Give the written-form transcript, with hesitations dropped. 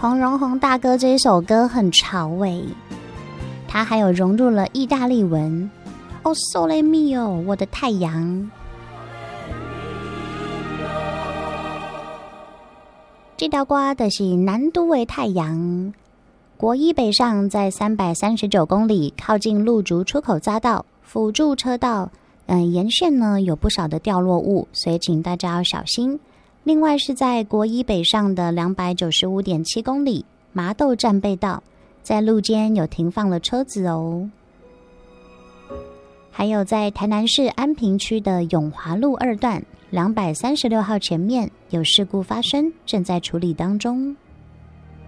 洪荣宏大哥这一首歌很潮味，他还有融入了意大利文。哦 Sole mio， 我的太阳。这条歌就是南都的太阳。国一北上在339公里，靠近鹿竹出口匝道辅助车道，沿线呢有不少的掉落物，所以请大家要小心。另外是在国一北上的295.7公里麻豆站背道，在路肩有停放了车子哦。还有在台南市安平区的永华路2段236号前面有事故发生，正在处理当中。